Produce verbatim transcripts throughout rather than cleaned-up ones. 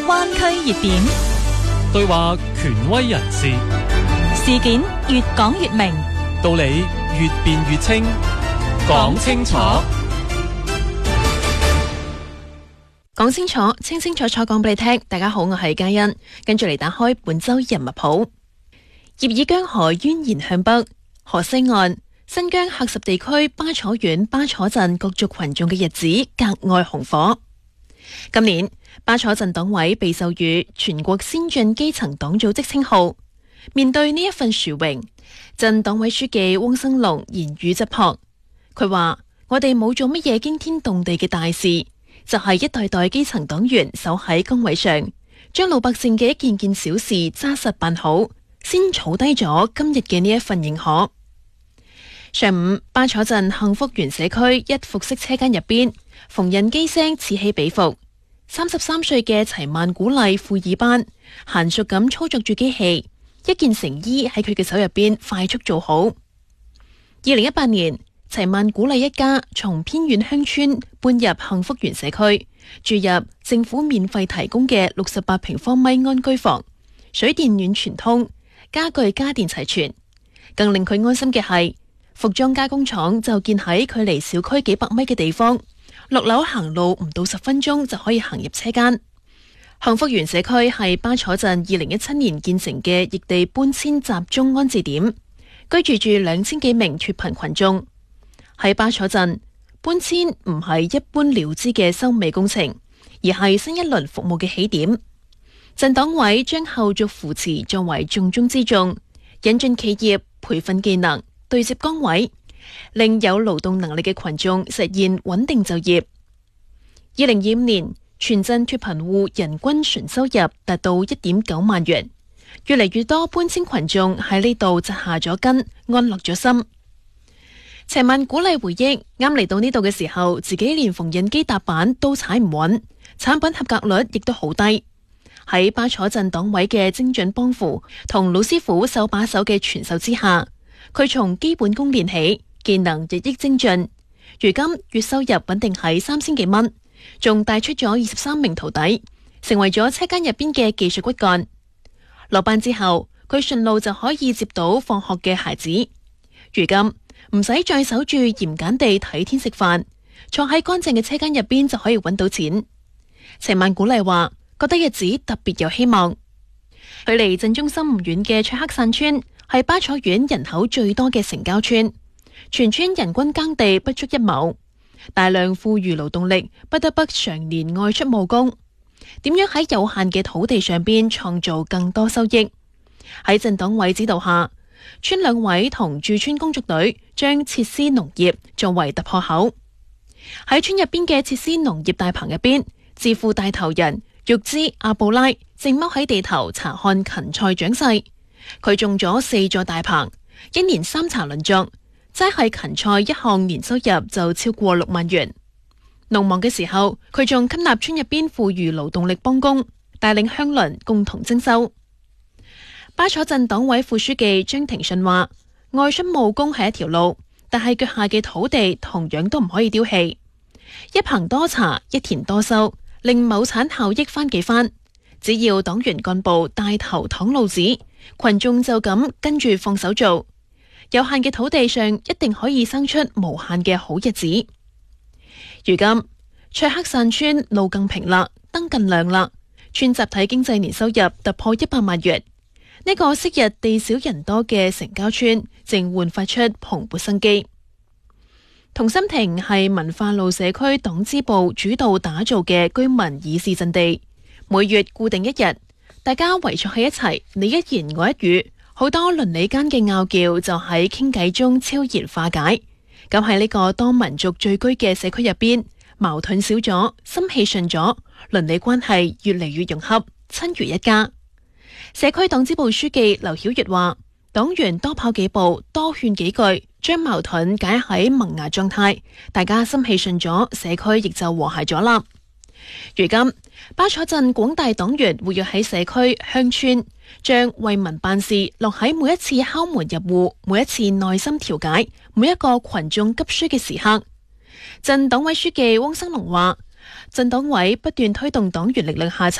灣區熱點， 對話權威人士， 事件越講越明， 道理越辯越清，講清楚， 講清楚，清清楚楚講俾你聽。大家好，我係嘉欣，跟住嚟打開本周人物譜。葉爾江河蜿蜒向北，河西岸新疆喀什地區巴楚縣巴楚鎮各族群眾嘅日子格外紅火。今年巴楚鎮黨委被授予全國先進基層黨組織稱號。面對呢一份殊榮，鎮黨委書記翁生龍言語質樸。佢話：我哋冇做乜嘢驚天動地嘅大事，就係一代代基層黨員守喺崗位上，將老百姓嘅一件件小事紮實辦好，先儲低咗今日嘅呢一份認可。上午，巴楚鎮幸福園社區一服飾車間入邊，縫紉機聲此起彼伏。三十三歲嘅齊萬古麗副二班，嫻熟咁操作住機器，一件成衣喺佢嘅手入邊快速做好。二零一八年，齊萬古麗一家從偏遠鄉村搬入幸福園社區，住入政府免費提供嘅六十八平方米安居房，水電暖全通，家具家電齊全。更令佢安心嘅係，服裝加工廠就建喺距離小區幾百米嘅地方，落樓行路唔到十分鐘就可以行入車間。幸福園社區係巴楚鎮二零一七年建成嘅異地搬遷集中安置點，居住住兩千幾名脫貧群眾。喺巴楚鎮，搬遷唔係一般了之嘅收尾工程，而係新一輪服務嘅起點。鎮黨委將後續扶持作為重中之重，引進企業，培訓技能，對接崗位，令有勞動能力嘅群眾實現穩定就業。二零二五年，全鎮脫貧戶人均純收入達到一點九萬元，越嚟越多搬遷群眾喺呢度紮下咗根，安落咗心。齊萬古麗回憶，啱嚟到呢度嘅時候，自己連縫紉機踏板都踩唔穩，產品合格率亦都好低。喺巴楚鎮黨委嘅精準幫扶同老師傅手把手嘅傳授之下，佢從基本功練起，技能日益精進。如今月收入穩定喺三千幾蚊，仲帶出咗二十三名徒弟，成為咗車間入邊嘅技術骨幹。落班之後，佢順路就可以接到放學嘅孩子。如今唔使再守住嚴謹地睇天食飯，坐喺乾淨嘅車間入邊就可以揾到錢。齊萬古麗話：覺得日子特別有希望。距離鎮中心唔遠嘅卓克散村係巴楚縣人口最多嘅城郊村，全村人均耕地不足一畝，大量富裕勞動力不得不常年外出務工。點樣喺有限嘅土地上邊創造更多收益？喺鎮黨委指導下，村兩委同駐村工作隊將設施農業作為突破口。喺村入邊嘅設施農業大棚入邊，自負帶頭人玉茲阿布拉正踎喺地頭查看芹菜長勢。佢種咗四座大棚，一年三茬輪作，齋係芹菜一項年收入就超過六萬元。農忙嘅時候，佢仲吸納村入邊富裕勞動力幫工，帶領鄉鄰共同徵收。巴楚鎮黨委副書記張廷順話：外出務工係一條路，但係腳下嘅土地同樣都唔可以丟棄。一棚多茶，一田多收，令畝產效益翻幾番。只要黨員幹部帶頭擋路子，群眾就咁跟住放手做。有限嘅土地上一定可以生出無限嘅好日子。如今卓克散村路更平啦，燈更亮啦，村集體經濟年收入突破一百萬元。呢、這個昔日地少人多嘅城郊村正煥發出蓬勃生機。同心亭係文化路社區黨支部主導打造嘅居民議事陣地，每月固定一日，大家圍坐喺一齊，你一言我一語，好多鄰里間嘅拗撬就喺傾偈中悄然化解。咁喺呢個多民族聚居嘅社區入邊，矛盾少咗，心氣順咗，鄰里關係越嚟越融洽，親如一家。社區黨支部書記劉曉月話：黨員多跑幾步，多勸幾句，將矛盾解喺萌芽狀態，大家心氣順咗，社區亦就和諧咗啦。如今巴楚鎮廣大黨員活躍喺社區鄉村，將為民辦事落喺每一次敲門入戶，每一次耐心調解，每一個群眾急需嘅時刻。鎮黨委書記翁生龍話：鎮黨委不斷推動黨員力量下沉，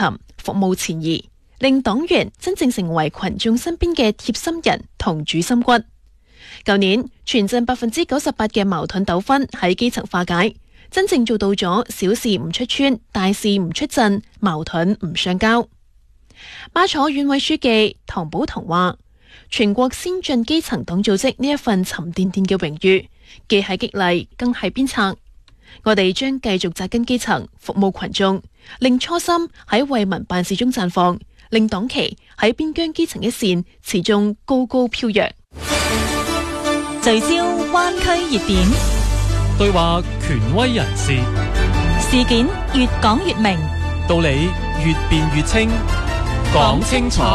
服務前移，令黨員真正成為群眾身邊嘅貼心人同主心骨。舊年全鎮百分之九十八嘅矛盾糾紛喺基層化解，真正做到咗小事唔出村，大事唔出鎮，矛盾唔上交。馬楚縣委書記唐寶棠話：全國先進基層黨組織呢一份沉甸甸嘅榮譽，既係激勵，更係鞭策。我哋將繼續紮根基層，服務群眾，令初心喺為民辦事中綻放，令黨旗喺邊疆基層一線始終高高飄揚。 聚焦灣區熱點， 對話權威人士， 事件越講越明， 道理越辯越清，講清楚，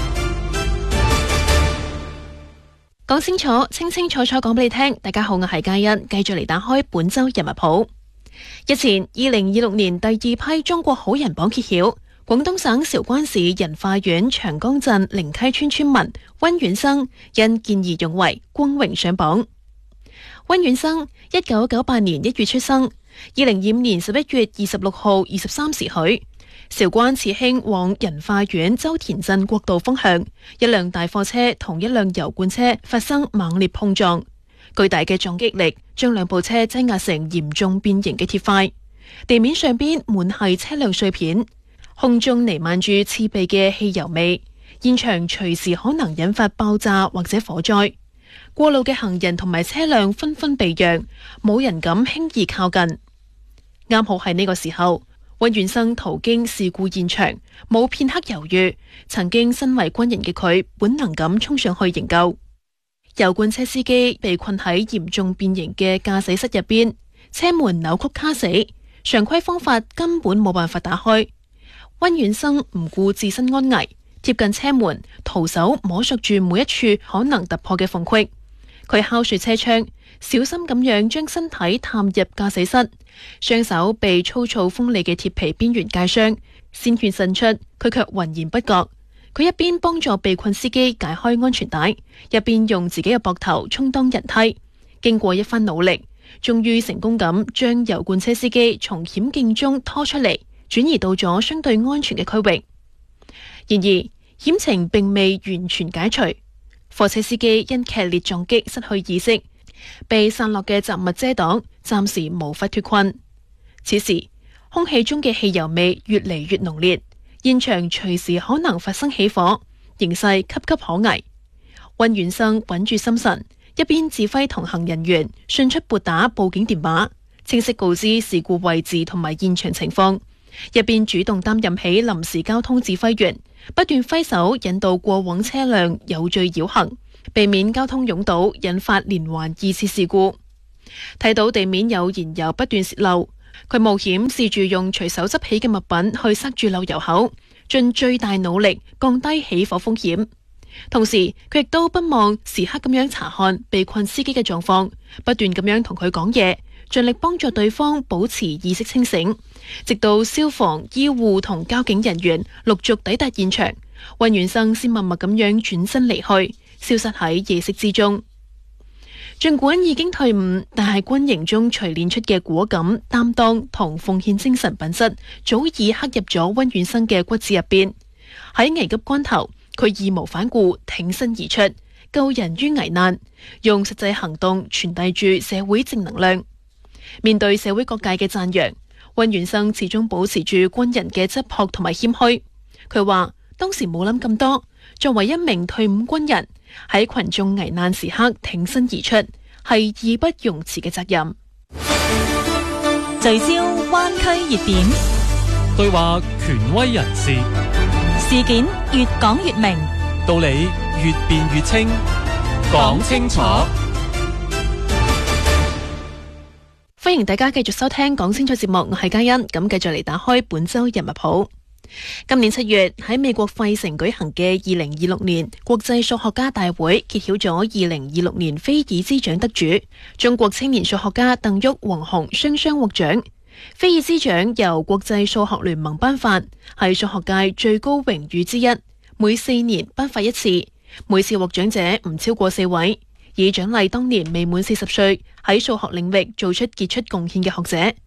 講清楚，清清楚楚講俾你聽。大家好，我係嘉欣，繼續嚟打開本周人物譜。日前，二零二六年第二批中國好人榜揭曉，廣東省韶關市仁化縣長江鎮靈溪村村民溫遠生因見義勇為光榮上榜。溫遠生一九九八年一月出生，二零二五年十一月二十六號二十三時許，韶關慈興往仁化縣周田鎮國道方向，一輛大貨車同一輛油罐車發生猛烈碰撞，巨大嘅撞擊力將兩部車擠壓成嚴重變形嘅鐵塊，地面上邊滿係車輛碎片，空中彌漫住刺鼻嘅汽油味，現場隨時可能引發爆炸或者火災。過路嘅行人同埋車輛紛紛避讓，冇人敢輕易靠近。啱好係呢個時候，溫遠生途經事故現場，冇片刻猶豫，曾經身為軍人嘅佢本能咁衝上去營救。油罐車司機被困喺嚴重變形嘅駕駛室入邊，車門扭曲卡死，常規方法根本冇辦法打開。溫遠生唔顧自身安危，貼近車門，徒手摸索住每一處可能突破嘅縫隙。佢敲碎車窗，小心咁樣將身體探入駕駛室，雙手被粗糙鋒利嘅鐵皮邊緣界傷，鮮血滲出，佢卻渾然不覺。佢一邊幫助被困司機解開安全帶，一邊用自己嘅膊頭充當人梯。經過一番努力，終於成功咁將油罐車司機從險境中拖出嚟，轉移到咗相對安全嘅區域。然而險情並未完全解除，貨車司機因劇烈撞擊失去意識，被散落嘅雜物遮擋，暫時無法脫困。此時空氣中嘅汽油味越嚟越濃烈，現場隨時可能發生起火，形勢岌岌可危。溫遠生穩住心神，一邊指揮同行人員迅速撥打報警電話，清晰告知事故位置同埋現場情況，一邊主動擔任起臨時交通指揮員，不斷揮手引導過往車輛有序繞行，避免交通擁堵，引發連環二次事故。睇到地面有燃油不斷洩漏，佢冒險試住用隨手執起嘅物品去塞住漏油口，盡最大努力降低起火風險。同時佢亦都不忘時刻咁樣查看被困司機嘅狀況，不斷咁樣同佢講嘢，盡力幫助對方保持意識清醒，直到消防、醫護同交警人員陸續抵達現場，溫遠生先默默咁樣轉身離去，消失喺夜色之中。盡管已經退伍，但係軍營中錘煉出嘅果敢、擔當同奉獻精神品質，早已刻入咗溫遠生嘅骨子入邊。喺危急關頭，佢義無反顧，挺身而出，救人於危難，用實際行動傳遞住社會正能量。面對社會各界嘅讚揚，溫遠生始終保持住軍人嘅質樸同埋謙虛。佢話當時冇諗咁多，作為一名退伍軍人，喺群眾危難時刻挺身而出，係義不容辭嘅責任。 聚焦灣區熱點， 對話權威人士， 事件越講越明， 道理越辯越清，講清楚。 歡迎大家繼續收聽講清楚節目，我係嘉欣，咁繼續嚟打開本周人物譜。今年七月喺美國費城舉行嘅二零二六年國際數學家大會揭曉咗二零二六年菲爾茲獎得主，中國青年數學家鄧旭、王鴻雙雙獲獎。菲爾茲獎由國際數學聯盟頒發，係數學界最高榮譽之一，每四年頒發一次，每次獲獎者唔超過四位，以獎勵當年未滿四十歲喺數學領域做出傑出貢獻嘅學者。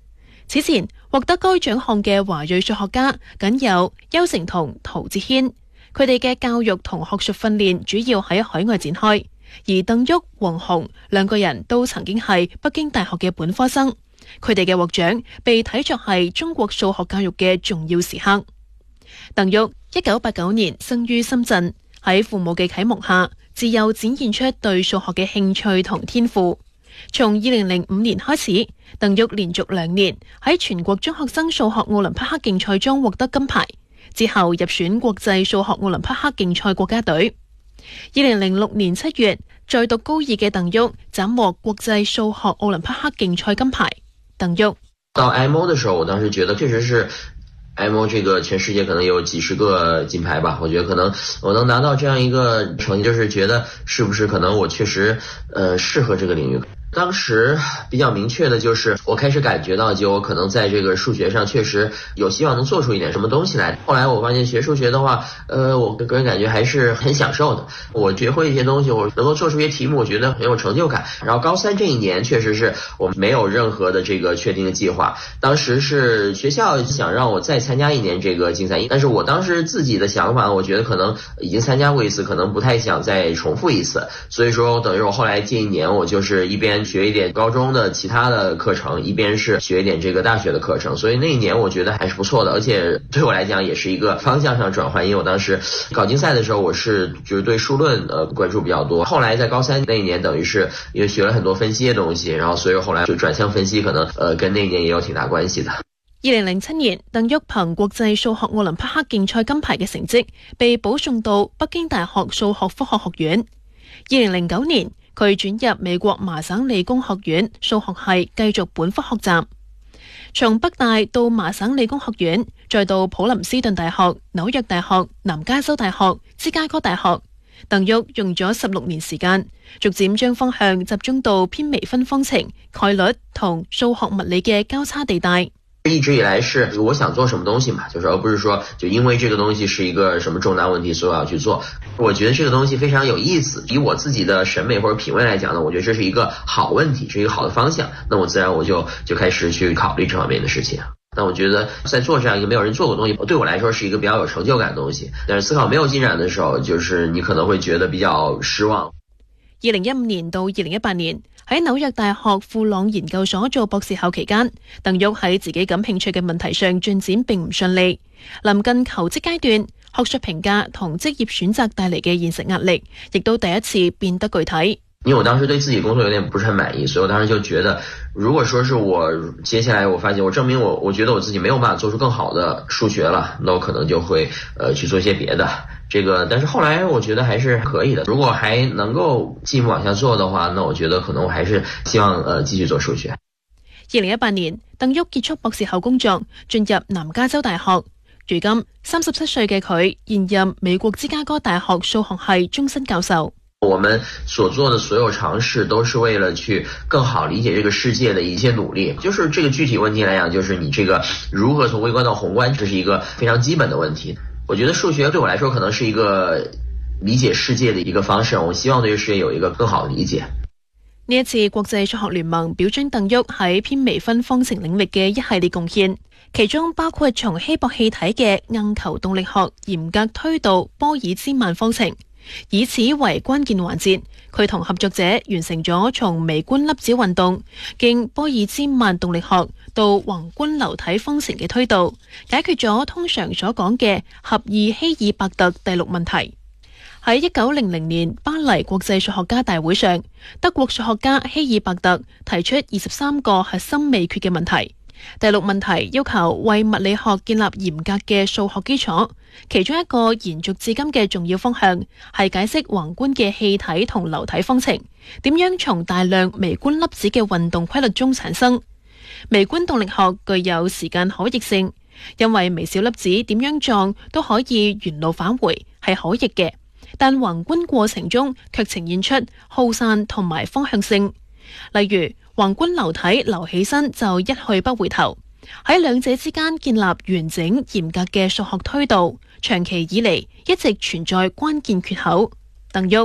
此前獲得該獎項嘅華裔數學家僅有邱成同陶哲軒，佢哋嘅教育同學術訓練主要喺海外展開，而鄧旭、黃洪兩個人都曾經係北京大學嘅本科生，佢哋嘅獲獎被睇作係中國數學教育嘅重要時刻。鄧旭一九八九年生於深圳，喺父母嘅啟蒙下，自幼展現出對數學嘅興趣同天賦。從二零零五年開始，鄧旭連續兩年喺全國中學生數學奧林匹克競賽中獲得金牌，之後入選國際數學奧林匹克競賽國家隊。二零零六年七月，在讀高二嘅鄧旭斬獲國際數學奧林匹克競賽金牌。鄧旭到 M O 的時候，我當時覺得確實是 M O 這個全世界可能有幾十個金牌吧，我覺得可能我能拿到這樣一個成績，就是覺得是不是可能我確實呃適合這個領域。當時比較明確的就是我開始感覺到就我可能在這個數學上確實有希望能做出一點什麼東西來。後來我發現學數學的話，呃我個人感覺還是很享受的，我學會一些東西，我能夠做出一些題目，我覺得很有成就感。然後高三這一年確實是我沒有任何的這個確定的計劃，當時是學校想讓我再參加一年這個競賽，但是我當時自己的想法，我覺得可能已經參加過一次，可能不太想再重複一次，所以說等於我後來這一年我就是一邊學一點高中的其他的課程，一邊是學一點這個大學的課程，所以那一年我覺得還是不錯的，而且對我來講也是一個方向上轉換，因為我當時搞競賽的時候我是就是對數論呃關注比較多，後來在高三那一年等於是因為學了很多分析的東西，然後所以後來就轉向分析，可能呃跟那一年也有挺大關係的。 二零零七年，鄧旭憑國際數學奧林匹克競賽金牌嘅成績，被保送到北京大學數學科學學院。二零零九年，佢轉入美國麻省理工學院數學系繼續本科學習。從北大到麻省理工學院，再到普林斯頓大學、紐約大學、南加州大學、芝加哥大學，鄧旭用咗十六年時間，逐漸將方向集中到偏微分方程、概率同數學物理嘅交叉地帶。 一直以來是我想做什麼東西嘛，就是而不是說就因為這個東西是一個什麼重大問題所以我要去做。我覺得這個東西非常有意思，以我自己的審美或者品味來講呢，我覺得這是一個好問題，是一個好的方向，那我自然我就就開始去考慮這方面的事情。那我覺得在做這樣一個沒有人做過的東西，對我來說是一個比較有成就感的東西，但是思考沒有進展的時候，就是你可能會覺得比較失望。 二零一五年到二零一八年喺紐約大學富朗研究所做博士後期間，鄧旭喺自己感興趣嘅問題上進展並唔順利。臨近求職階段，學術評價同職業選擇帶嚟嘅現實壓力，亦都第一次變得具體。 因為我當時對自己工作有點不是很滿意，所以我當時就覺得，如果說是我接下來我發現我證明我我覺得我自己沒有辦法做出更好的數學了，那我可能就會呃去做一些別的。這個但是後來我覺得還是可以的，如果還能夠進一步往下做的話，那我覺得可能我還是希望呃繼續做數學。 二零一八年，鄧旭結束博士後工作，進入南加州大學。如今三十七歲嘅佢現任美國芝加哥大學數學系終身教授。 我們所做的所有嘗試都是為了去更好理解這個世界的一些努力，就是這個具體問題來講，就是你這個如何從微觀到宏觀，這是一個非常基本的問題。我覺得數學對我來說可能是一個理解世界的一個方式，我希望對世界有一個更好的理解。 呢一次國際數學聯盟表彰鄧旭喺偏微分方程領域嘅一系列貢獻，其中包括從稀薄氣體嘅硬球動力學嚴格推導波爾茲曼方程。以此為關鍵環節，佢同合作者完成咗從微觀粒子運動經波爾茲曼動力學到宏觀流體方程嘅推導，解決咗通常所講嘅狹義希爾伯特第六問題。喺一九零零年巴黎國際數學家大會上，德國數學家希爾伯特提出二十三個核心未決嘅問題。第六問題要求為物理學建立嚴格嘅數學基礎，其中一個延續至今嘅重要方向係解釋宏觀嘅氣體同流體方程點樣從大量微觀粒子嘅運動規律中產生。微觀動力學具有時間可逆性，因為微小粒子點樣撞都可以原路返回，係可逆嘅，但宏觀過程中卻呈現出耗散同埋方向性。例如宏觀流體流起身就一去不回頭，喺兩者之間建立完整嚴格嘅數學推導，長期以嚟一直存在關鍵缺口。鄧旭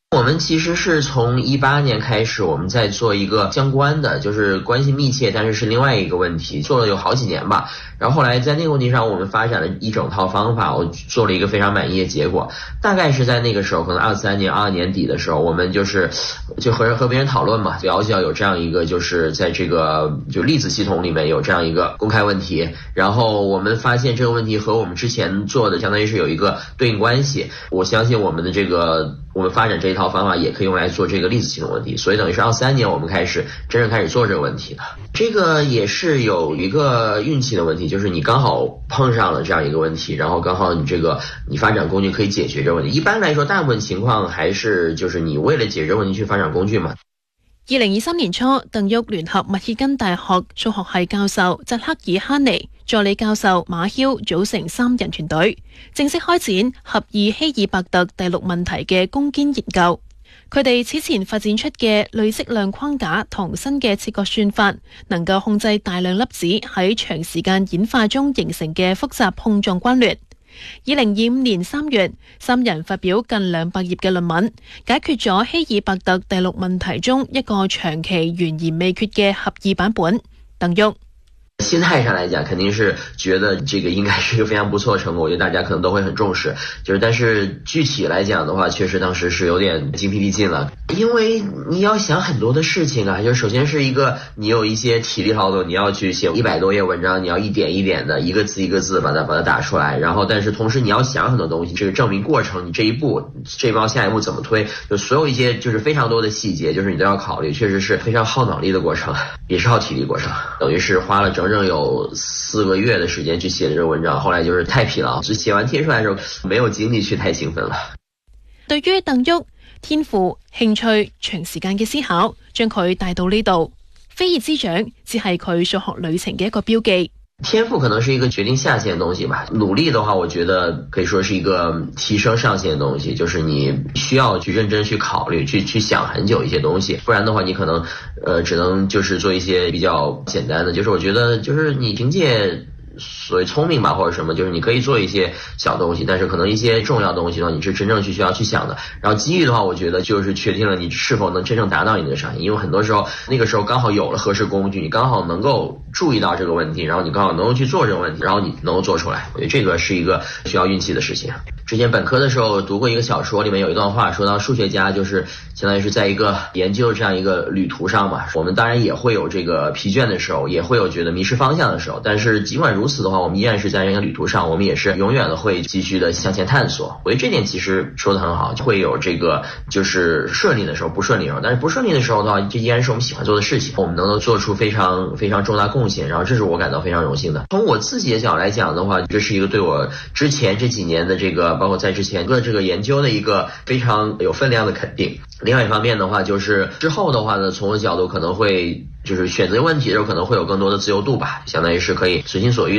我们其实是从一八年开始，我们在做一个相关的，就是关系密切，但是是另外一个问题，做了有好几年吧。然后后来在那个问题上，我们发展了一整套方法，我做了一个非常满意的结果。大概是在那个时候，可能二三年、二二年底的时候，我们就是就和和别人讨论嘛，了解到有这样一个，就是在这个就粒子系统里面有这样一个公开问题，然后我们发现这个问题和我们之前做的相当于是有一个对应关系。我相信我们的这个我们发展这一套方法也可以用来做这个粒子系统问题，所以等于是二三年我们开始真正开始做这个问题的。这个也是有一个运气的问题，就是你刚好碰上了这样一个问题，然后刚好你这个你发展工具可以解决这个问题。一般来说大部分情况还是就是你为了解决问题去发展工具嘛。 二零二三年初，鄧旭聯合密歇根大學數學系教授扎克爾哈尼、助理教授馬梟組成三人團隊，正式開展狹義希爾伯特第六問題嘅攻堅研究。佢哋此前發展出嘅累積量框架同新嘅切割算法，能夠控制大量粒子喺長時間演化中形成嘅複雜碰撞關聯。二零二五年三月，三人發表近兩百頁嘅論文，解決咗希爾伯特第六問題中一個長期懸而未決嘅狹義版本。鄧旭心態上來講，肯定是覺得這個應該是一個非常不錯的成果，我覺得大家可能都會很重視。就是但是具體來講的話，確實當時是有點精疲力盡了，因為你要想很多的事情啊，就首先是一個你有一些體力勞動，你要去寫一百多頁文章，你要一點一點的一個字一個字把它把它打出來，然後但是同時你要想很多東西，這個證明過程，你這一步這一步下一步怎麼推，就所有一些就是非常多的細節，就是你都要考慮，確實是非常耗腦力的過程，也是耗體力過程，等於是花了整正有四個月的時間去寫這個文章，後來就是太疲勞，就寫完貼出來的時候沒有精力去太興奮了。 對於鄧旭，天賦、興趣、長時間嘅思考，將佢帶到呢度。飛躍之長只係佢數學旅程嘅一個標記。 天賦可能是一個決定下限的東西吧，努力的話我覺得可以說是一個提升上限的東西，就是你需要去認真去考慮，去去想很久一些東西，不然的話你可能呃只能就是做一些比較簡單的，就是我覺得就是你憑借所謂聰明吧或者什麼，就是你可以做一些小東西，但是可能一些重要東西的話你是真正去需要去想的。然後機遇的話我覺得就是確定了你是否能真正達到你的上限，因為很多時候那個時候剛好有了合適工具，你剛好能夠注意到這個問題，然後你剛好能夠去做這個問題，然後你能夠做出來，我覺得這個是一個需要運氣的事情。之前本科的時候讀過一個小說，裡面有一段話說到數學家就是相當於是在一個研究這樣一個旅途上嘛，我們當然也會有這個疲倦的時候，也會有覺得迷失方向的時候，但是儘管如此的話，我們依然是在這個旅途上，我們也是永遠的會繼續的向前探索。我覺得這點其實說得很好，會有這個就是順利的時候，不順利的時候，但是不順利的時候的話，這依然是我們喜歡做的事情，我們能夠做出非常非常重大貢獻，然後這是我感到非常榮幸的。從我自己的角度來講的話，這是一個對我之前這幾年的這個包括在之前的這個研究的一個非常有分量的肯定。另外一方面的話，就是之後的話呢，從我的角度可能會就是選擇問題的時候可能會有更多的自由度吧，相當於是可以隨心所欲。